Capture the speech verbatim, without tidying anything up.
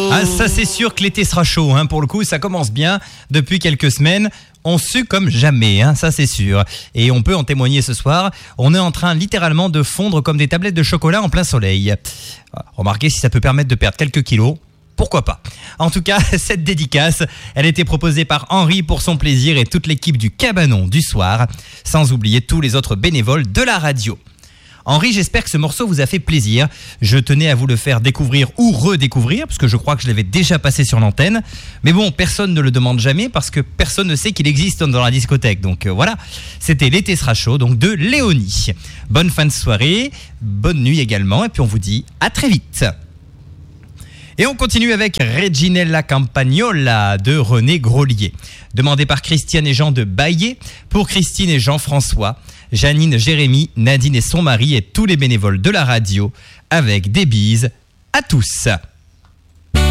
Ah, ça c'est sûr que l'été sera chaud, hein. Pour le coup, ça commence bien depuis quelques semaines. On sue comme jamais, hein, ça c'est sûr. Et on peut en témoigner ce soir. On est en train littéralement de fondre comme des tablettes de chocolat en plein soleil. Remarquez, si ça peut permettre de perdre quelques kilos, pourquoi pas. En tout cas, cette dédicace, elle a été proposée par Henri pour son plaisir et toute l'équipe du Cabanon du soir, sans oublier tous les autres bénévoles de la radio. Henri, j'espère que ce morceau vous a fait plaisir. Je tenais à vous le faire découvrir ou redécouvrir, parce que je crois que je l'avais déjà passé sur l'antenne. Mais bon, personne ne le demande jamais, parce que personne ne sait qu'il existe dans la discothèque. Donc euh, voilà, c'était L'été sera chaud, donc de Léonie. Bonne fin de soirée, bonne nuit également, et puis on vous dit à très vite. Et on continue avec Reginella Campagnola de René Grolier. Demandé par Christiane et Jean de Baillé, pour Christine et Jean-François, Janine, Jérémy, Nadine et son mari et tous les bénévoles de la radio, avec des bises à tous.